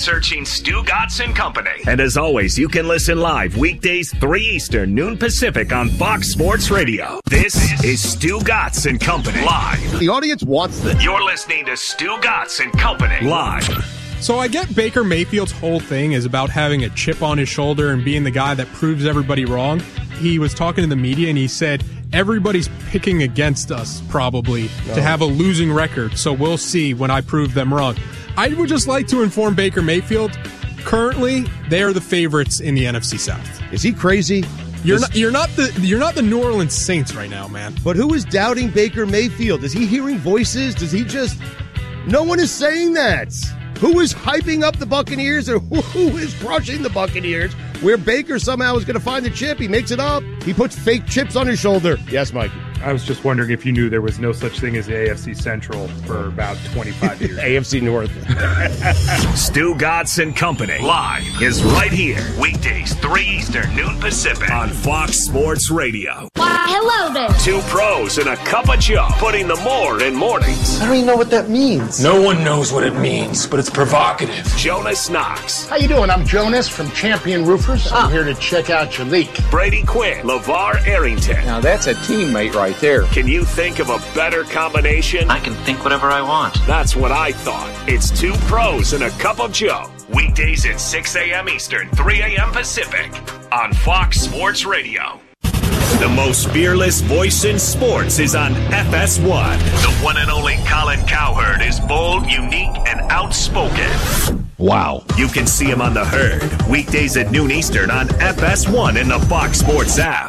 Searching Stugotz and Company. And as always, you can listen live weekdays 3 Eastern, noon Pacific on Fox Sports Radio. This is Stugotz and Company live. The audience wants this. You're listening to Stugotz and Company live. So I get Baker Mayfield's whole thing is about having a chip on his shoulder and being the guy that proves everybody wrong. He was talking to the media and he said, everybody's picking against us probably to have a losing record, so we'll see when I prove them wrong. I would just like to inform Baker Mayfield, currently they are the favorites in the NFC South. Is he crazy? You're not the New Orleans Saints right now, man. But who is doubting Baker Mayfield? Is he hearing voices? Does he just... No one is saying that. Who is hyping up the Buccaneers or who is crushing the Buccaneers where Baker somehow is going to find the chip? He makes it up. He puts fake chips on his shoulder. Yes, Mikey. I was just wondering if you knew there was no such thing as the AFC Central for about 25 years. AFC North. Stugotz and Company live is right here. Weekdays 3 Eastern, noon Pacific on Fox Sports Radio. Why, hello there. Two pros and a cup of Joe, putting the more in mornings. I don't even know what that means. No one knows what it means, but it's provocative. Jonas Knox. How you doing? I'm Jonas from Champion Roofers. I'm here to check out your leak. Brady Quinn. LeVar Arrington. Now that's a teammate right there. Can you think of a better combination? I can think whatever I want. That's what I thought. It's two pros and a cup of Joe. Weekdays at 6 a.m. Eastern, 3 a.m. Pacific on Fox Sports Radio. The most fearless voice in sports is on FS1. The one and only Colin Cowherd is bold, unique, and outspoken. Wow. You can see him on The Herd. Weekdays at noon Eastern on FS1 and the Fox Sports app.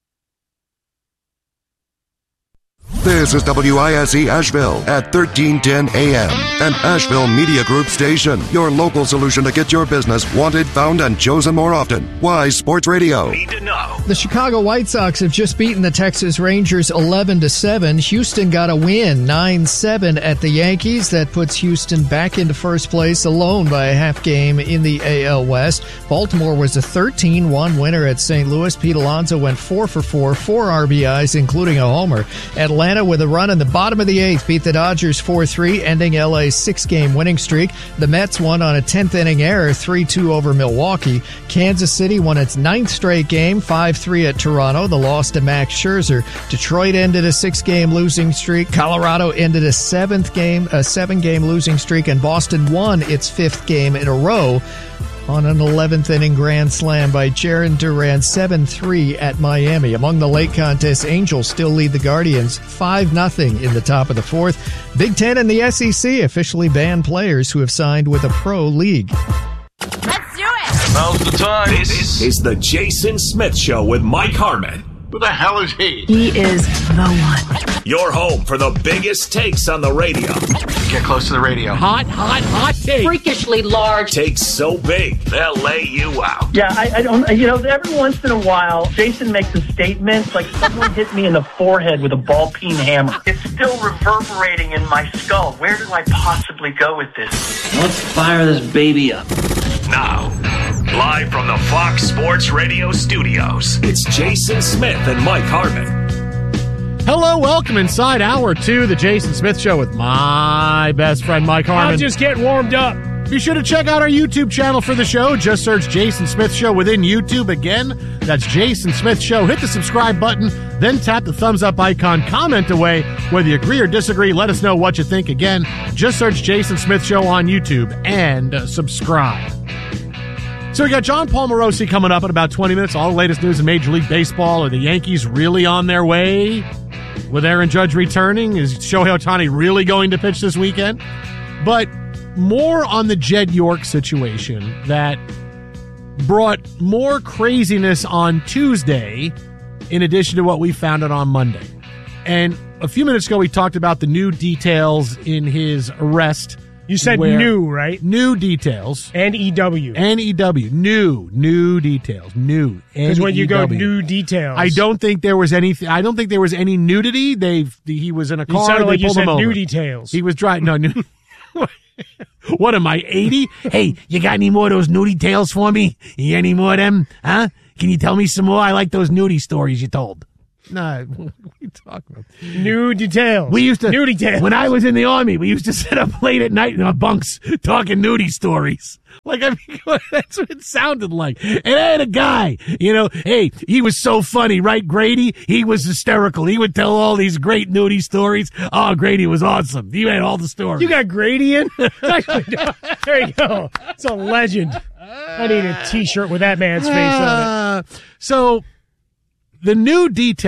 This is WISE Asheville at 1310 AM, an Asheville Media Group station. Your local solution to get your business wanted, found, and chosen more often. Wise Sports Radio. Need to know. The Chicago White Sox have just beaten the Texas Rangers 11-7. Houston got a win 9-7 at the Yankees. That puts Houston back into first place alone by a half game in the AL West. Baltimore was a 13-1 winner at St. Louis. Pete Alonso went 4 for 4 RBIs, including a homer. Atlanta with a run in the bottom of the 8th beat the Dodgers 4-3, ending LA's 6-game winning streak. The Mets won on a 10th-inning error 3-2 over Milwaukee. Kansas City won its 9th straight game 5-3 at Toronto. The loss to Max Scherzer. Detroit ended a 6-game losing streak. Colorado ended a 7-game losing streak, and Boston won its 5th game in a row on an 11th-inning grand slam by Jarren Duran, 7-3 at Miami. Among the late contests, Angels still lead the Guardians 5-0 in the top of the 4th. Big Ten and the SEC officially banned players who have signed with a pro league. Let's do it. Now's the time. This is the Jason Smith Show with Mike Harmon. Who the hell is he? He is the one. Your home for the biggest takes on the radio. Get close to the radio. Hot take. Freakishly large. Takes so big, they'll lay you out. Yeah, I don't, every once in a while, Jason makes a statement like someone hit me in the forehead with a ball-peen hammer. It's still reverberating in my skull. Where do I possibly go with this? Let's fire this baby up. Now, live from the Fox Sports Radio studios, it's Jason Smith and Mike Harmon. Hello, welcome inside hour 2, the Jason Smith Show with my best friend Mike Harmon. I'm just getting warmed up. Be sure to check out our YouTube channel for the show. Just search Jason Smith Show within YouTube. Again, that's Jason Smith Show. Hit the subscribe button, then tap the thumbs up icon. Comment away whether you agree or disagree. Let us know what you think. Again, just search Jason Smith Show on YouTube and subscribe. So we got John Paul Morosi coming up in about 20 minutes. All the latest news in Major League Baseball. Are the Yankees really on their way? With Aaron Judge returning, is Shohei Ohtani really going to pitch this weekend? But more on the Jed York situation that brought more craziness on Tuesday in addition to what we found out on Monday. And a few minutes ago, we talked about the new details in his arrest. You said new, right? New details. N-E-W. N-E-W. New details. New. Because when you go new details. I don't think there was anything. I don't think there was any nudity. He was in a car. You sounded like you said new over. Details. He was driving. No, new. What am I, 80? Hey, you got any more of those nudie tales for me? You got any more of them? Huh? Can you tell me some more? I like those nudie stories you told. No, we talking about? New details. We used to, new details. When I was in the Army, we used to sit up late at night in our bunks talking nudie stories. Like, I mean, that's what it sounded like. And I had a guy, hey, he was so funny, right, Grady? He was hysterical. He would tell all these great nudie stories. Oh, Grady was awesome. He had all the stories. You got Grady in? There you go. It's a legend. I need a T-shirt with that man's face on it. So, the new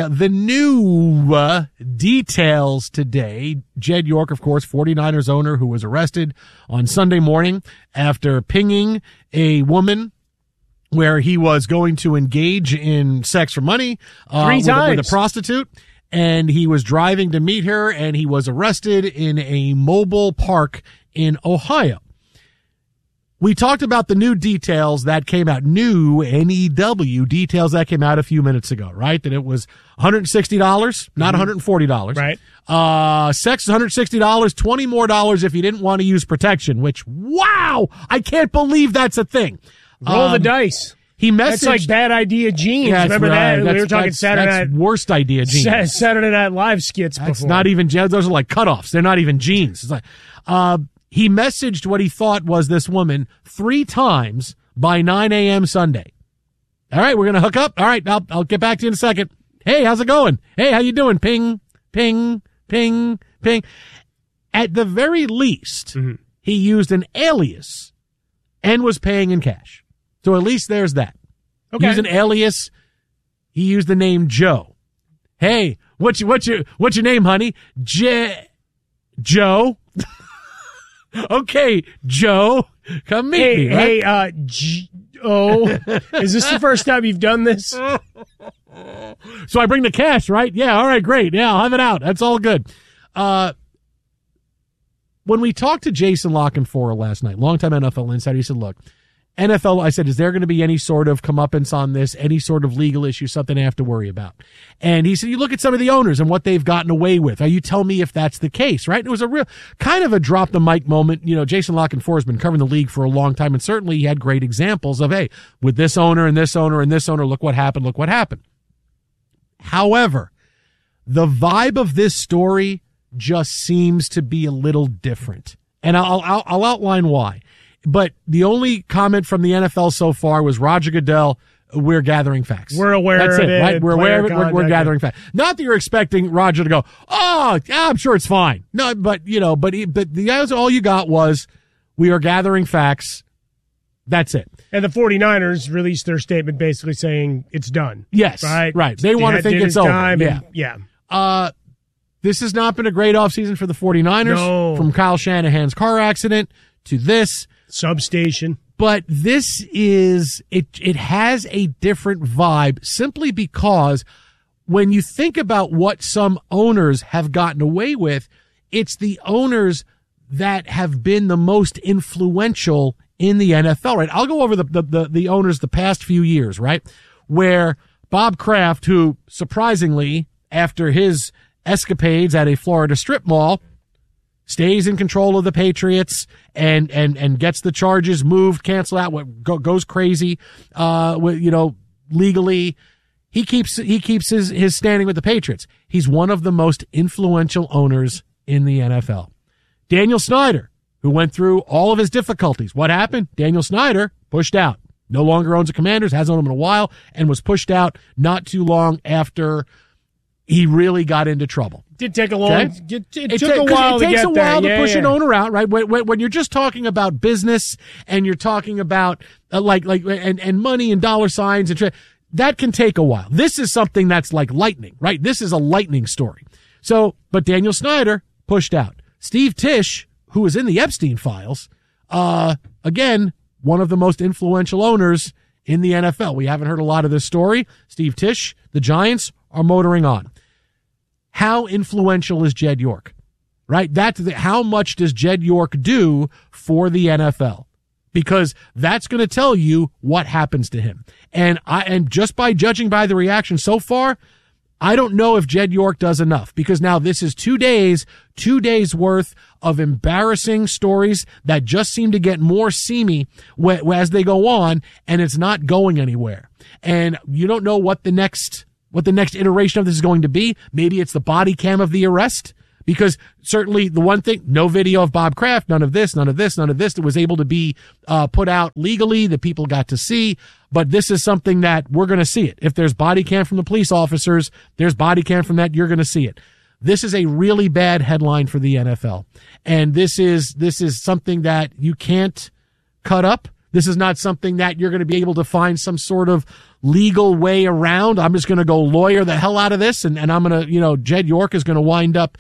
details today. Jed York, of course, 49ers owner who was arrested on Sunday morning after pinging a woman where he was going to engage in sex for money 3 times with a prostitute. And he was driving to meet her, and he was arrested in a mobile park in Ohio. We talked about the new details that came out, new NEW details that came out a few minutes ago, right? That it was $160, not $140. Right. Sex is $160, $20 more if you didn't want to use protection, which, wow, I can't believe that's a thing. Roll the dice. He messaged. That's like Bad Idea Jeans. Yeah, remember right. that? We were talking Saturday Night. Worst Idea Jeans. Saturday Night Live skits That's before. not even, those are like cutoffs. They're not even jeans. It's like, he messaged what he thought was this woman 3 times by 9 a.m. Sunday. All right, we're going to hook up. All right, I'll get back to you in a second. Hey, how's it going? Hey, how you doing? Ping, ping, ping, ping. At the very least, he used an alias and was paying in cash. So at least there's that. Okay. He used an alias. He used the name Joe. Hey, what's your name, honey? Joe. Okay, Joe, come meet me. Right? Hey, is this the first time you've done this? So I bring the cash, right? Yeah, all right, great. Yeah, I'll have it out. That's all good. When we talked to Jason Lockenfora last night, longtime NFL insider, he said, look, NFL, I said, is there going to be any sort of comeuppance on this, any sort of legal issue, something I have to worry about? And he said, you look at some of the owners and what they've gotten away with. You tell me if that's the case, right? And it was a real kind of a drop the mic moment. Jason Lockenfora has been covering the league for a long time, and certainly he had great examples of, hey, with this owner and this owner and this owner, look what happened. However, the vibe of this story just seems to be a little different. And I'll outline why. But the only comment from the NFL so far was Roger Goodell, we're gathering facts. We're aware That's of it, right? We're aware of it. We're gathering facts. Not that you're expecting Roger to go, oh, yeah, I'm sure it's fine. No, but the all you got was, we are gathering facts. That's it. And the 49ers released their statement basically saying it's done. Yes. Right. They want to think it's over. Yeah. This has not been a great offseason for the 49ers. No. From Kyle Shanahan's car accident to this. Substation. But this is, it has a different vibe simply because when you think about what some owners have gotten away with, it's the owners that have been the most influential in the NFL, right? I'll go over the owners the past few years, right? Where Bob Kraft, who surprisingly, after his escapades at a Florida strip mall, stays in control of the Patriots and gets the charges moved, cancel out, goes crazy, legally. He keeps his standing with the Patriots. He's one of the most influential owners in the NFL. Daniel Snyder, who went through all of his difficulties. What happened? Daniel Snyder pushed out. No longer owns the Commanders, hasn't owned them in a while, and was pushed out not too long after he really got into trouble. Did take a long. Okay? It took a while to get there. It takes a while to push an owner out, right? When you're just talking about business and you're talking about and money and dollar signs and that can take a while. This is something that's like lightning, right? This is a lightning story. So, but Daniel Snyder pushed out. Steve Tisch, who was in the Epstein files, again, one of the most influential owners in the NFL. We haven't heard a lot of this story. Steve Tisch, the Giants are motoring on. How influential is Jed York? Right? How much does Jed York do for the NFL? Because that's going to tell you what happens to him. And just by judging by the reaction so far, I don't know if Jed York does enough, because now this is 2 days worth of embarrassing stories that just seem to get more seamy as they go on, and it's not going anywhere. And you don't know what the next what the next iteration of this is going to be. Maybe it's the body cam of the arrest. Because certainly the one thing, no video of Bob Kraft, none of this that was able to be put out legally that people got to see. But this is something that we're going to see it. If there's body cam from the police officers, there's body cam from that, you're going to see it. This is a really bad headline for the NFL. And this is something that you can't cut up. This is not something that you're going to be able to find some sort of legal way around. I'm just going to go lawyer the hell out of this. And I'm going to, Jed York is going to wind up,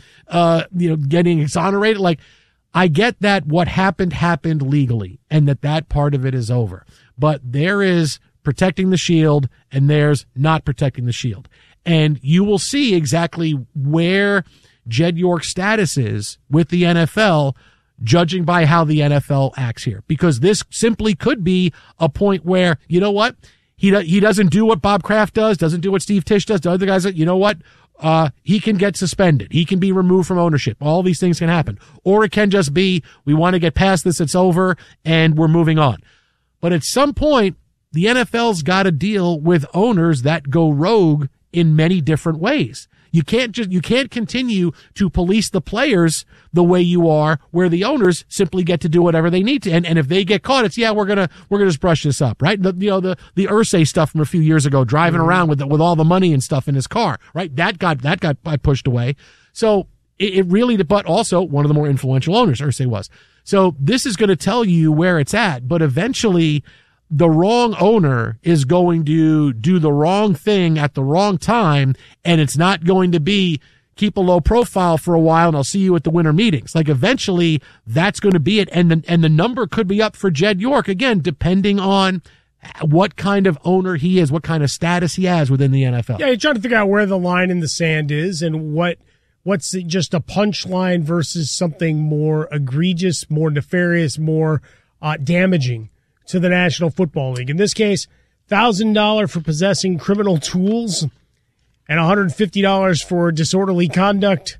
getting exonerated. Like, I get that what happened legally and that part of it is over. But there is protecting the shield and there's not protecting the shield. And you will see exactly where Jed York's status is with the NFL, judging by how the NFL acts here. Because this simply could be a point where, you know what? He doesn't do what Bob Kraft does, doesn't do what Steve Tisch does. The other guys, you know what? He can get suspended. He can be removed from ownership. All these things can happen. Or it can just be, we want to get past this, it's over, and we're moving on. But at some point, the NFL's got to deal with owners that go rogue in many different ways. You can't continue to police the players the way you are, where the owners simply get to do whatever they need to. And if they get caught, it's, we're gonna just brush this up, right? The Irsay stuff from a few years ago, driving around with all the money and stuff in his car, right? That got pushed away. So it really, but also one of the more influential owners, Irsay was. So this is going to tell you where it's at, but eventually the wrong owner is going to do the wrong thing at the wrong time, and it's not going to be keep a low profile for a while and I'll see you at the winter meetings. Like, eventually that's going to be it. And the number could be up for Jed York, again, depending on what kind of owner he is, what kind of status he has within the NFL. Yeah, you're trying to figure out where the line in the sand is and what's just a punchline versus something more egregious, more nefarious, more damaging to the National Football League. In this case, $1,000 for possessing criminal tools and $150 for disorderly conduct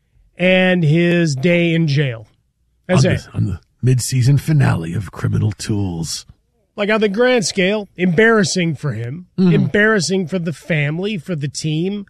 and his day in jail. That's it. On the mid-season finale of Criminal Tools. Like, on the grand scale, embarrassing for him, embarrassing for the family, for the team.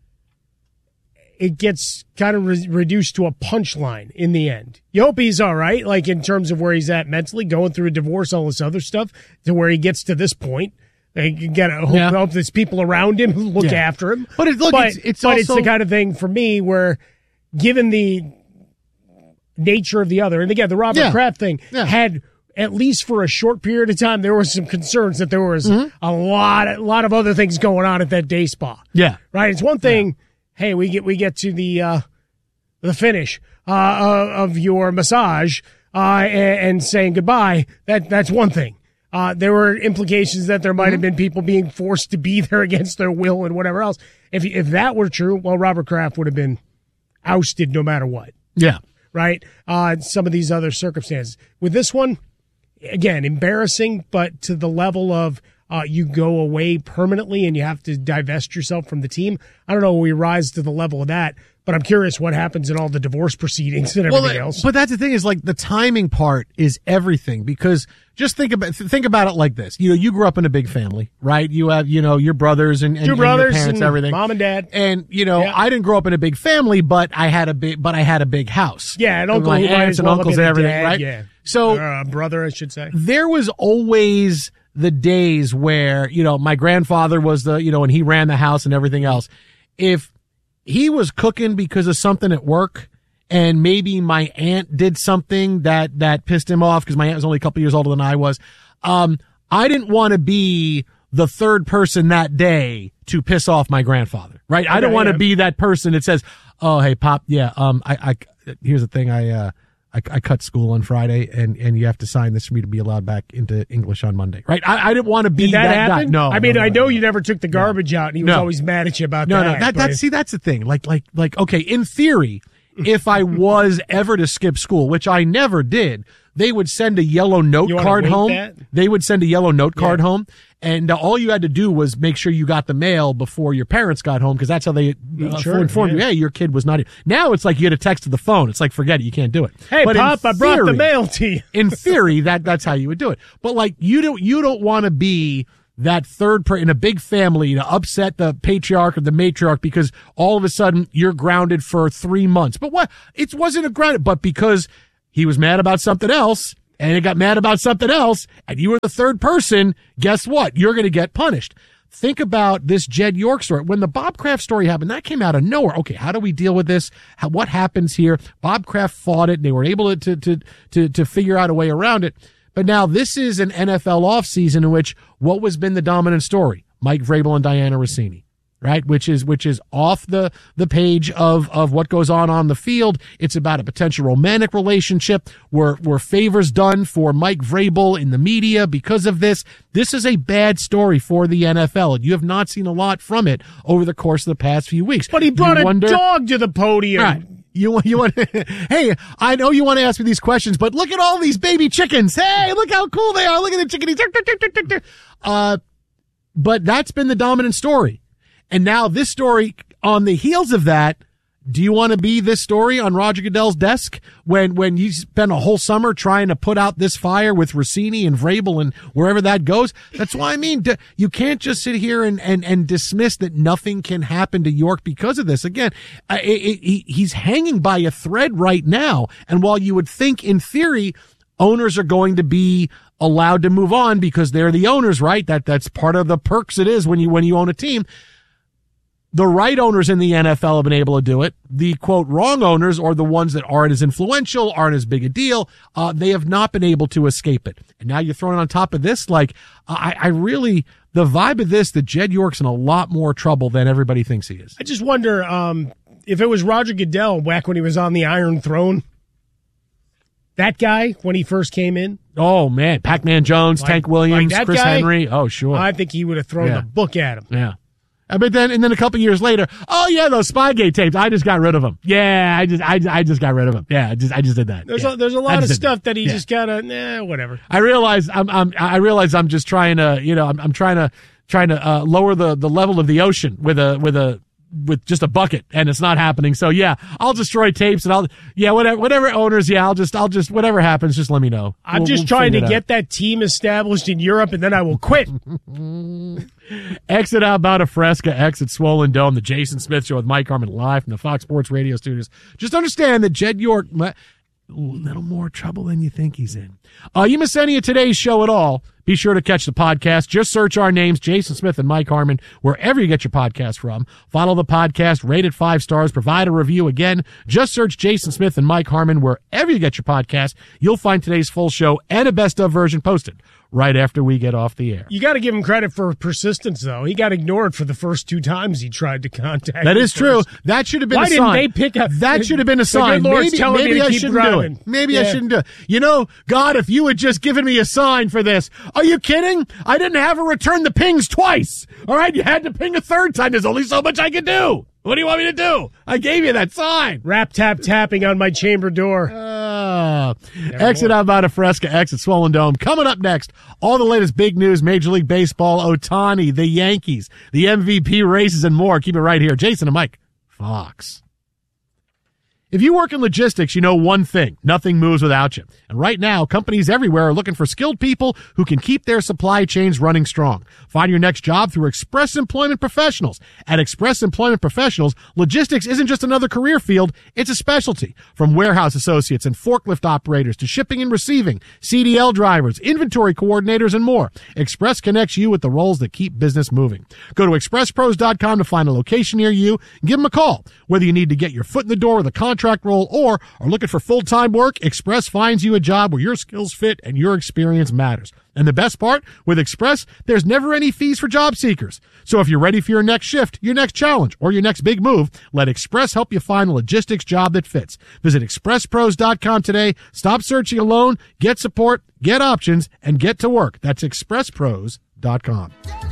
It gets kind of reduced to a punchline in the end. You hope he's all right, like in terms of where he's at mentally, going through a divorce, all this other stuff, to where he gets to this point. You gotta hope there's people around him who look after him. But it's also, it's the kind of thing for me where, given the nature of the other, and again, the Robert Kraft thing had, at least for a short period of time, there were some concerns that there was a lot of other things going on at that day spa. Yeah, right. It's one thing. Yeah. Hey, we get to the finish of your massage and saying goodbye. That's one thing. There were implications that there might have been people being forced to be there against their will and whatever else. If that were true, well, Robert Kraft would have been ousted no matter what. Yeah. Right? Some of these other circumstances. With this one, again, embarrassing, but to the level of you go away permanently and you have to divest yourself from the team. I don't know when we rise to the level of that, but I'm curious what happens in all the divorce proceedings and everything else. But that's the thing, is like the timing part is everything, because just think about it like this. You grew up in a big family, right? You have, your brothers and your parents, and everything. Mom and dad. And, I didn't grow up in a big family, but I had a big house. Yeah, and my aunts and uncles and everything, dad, right? Yeah. So, brother, I should say. There was always the days where, my grandfather was and he ran the house and everything else. If he was cooking because of something at work, and maybe my aunt did something that pissed him off, because my aunt was only a couple years older than I was, I didn't want to be the third person that day to piss off my grandfather, right? Okay, I don't want to be that person that says, oh, hey, Pop, I here's the thing, I cut school on Friday, and you have to sign this for me to be allowed back into English on Monday, right? I didn't want to be that guy. No, I know you never took the garbage out, and he was always mad at you about that. That's the thing. Like, okay, in theory, if I was ever to skip school, which I never did, they would send a yellow note card home. They would send a yellow note card home. And all you had to do was make sure you got the mail before your parents got home, because that's how they informed you, hey, your kid was not here. Now it's like you get a text to the phone. It's like, forget it, you can't do it. Hey, but Pop, I brought the mail to you. In theory, that's how you would do it. But like, you don't want to be that in a big family to upset the patriarch or the matriarch because all of a sudden you're grounded for 3 months. But what? It wasn't a grounded, but because he was mad about something else and he got mad about something else and you were the third person, guess what? You're going to get punished. Think about this Jed York story. When the Bob Kraft story happened, that came out of nowhere. Okay, how do we deal with this? What happens here? Bob Kraft fought it, and they were able to figure out a way around it. But now this is an NFL offseason in which what was been the dominant story? Mike Vrabel and Diana Rossini, right? Which is off the page of what goes on the field. It's about a potential romantic relationship where favors done for Mike Vrabel in the media because of this. This is a bad story for the NFL, and you have not seen a lot from it over the course of the past few weeks. But he brought a dog to the podium. Right. You want hey, I know you want to ask me these questions, but look at all these baby chickens. Hey, look how cool they are. Look at the chickadees. But that's been the dominant story. And now this story on the heels of that, do you want to be this story on Roger Goodell's desk when you spend a whole summer trying to put out this fire with Rossini and Vrabel and wherever that goes? That's why I mean, you can't just sit here and dismiss that nothing can happen to York because of this. Again, he's hanging by a thread right now. And while you would think in theory, owners are going to be allowed to move on because they're the owners, right? That's part of the perks it is when you own a team. The right owners in the NFL have been able to do it. The, quote, wrong owners, or the ones that aren't as influential, aren't as big a deal, they have not been able to escape it. And now you're throwing on top of this, like, I really, the vibe of this, that Jed York's in a lot more trouble than everybody thinks he is. I just wonder if it was Roger Goodell back when he was on the Iron Throne, that guy, when he first came in. Oh, man. Pac-Man Jones, Tank Williams, Chris guy, Henry. Oh, sure. I think he would have thrown the book at him. Yeah. But then a couple years later, oh yeah, those Spygate tapes, I just got rid of them. Yeah, I just got rid of them. Yeah, I just did that. There's a lot of stuff that he just gotta, whatever. I realize I'm just trying to, I'm trying to lower the level of the ocean with just a bucket, and it's not happening. So yeah, I'll destroy tapes and whatever owners, I'll just whatever happens, just let me know. I'm just trying to get that team established in Europe, and then I will quit. Exit out Bout a Fresca, exit Swollen Dome, the Jason Smith Show with Mike Harmon live from the Fox Sports Radio studios. Just understand that Jed York, a little more trouble than you think he's in. You miss any of today's show at all, be sure to catch the podcast. Just search our names, Jason Smith and Mike Harmon, wherever you get your podcast from. Follow the podcast, rate it 5 stars, provide a review. Again, just search Jason Smith and Mike Harmon wherever you get your podcast. You'll find today's full show and a best of version posted right after we get off the air. You got to give him credit for persistence, though. He got ignored for the first 2 times he tried to contact. That is true. That should have been a sign. Why didn't they pick up? That should have been a sign. Maybe I shouldn't do it. Maybe I shouldn't do it. God, if you had just given me a sign for this. Are you kidding? I didn't have her return the pings twice. All right, you had to ping a third time. There's only so much I could do. What do you want me to do? I gave you that sign. Rap, tap, tapping on my chamber door. Exit out Bout a Fresca, exit Swollen Dome. Coming up next, all the latest big news, Major League Baseball, Ohtani, the Yankees, the MVP races, and more. Keep it right here. Jason and Mike, Fox. If you work in logistics, you know one thing. Nothing moves without you. And right now, companies everywhere are looking for skilled people who can keep their supply chains running strong. Find your next job through Express Employment Professionals. At Express Employment Professionals, logistics isn't just another career field, it's a specialty. From warehouse associates and forklift operators to shipping and receiving, CDL drivers, inventory coordinators, and more. Express connects you with the roles that keep business moving. Go to expresspros.com to find a location near you. Give them a call. Whether you need to get your foot in the door with a contract role or are looking for full-time work, Express finds you a job where your skills fit and your experience matters. And the best part, with Express, there's never any fees for job seekers. So if you're ready for your next shift, your next challenge, or your next big move, let Express help you find a logistics job that fits. Visit expresspros.com today. Stop searching alone. Get support, get options, and get to work. That's expresspros.com.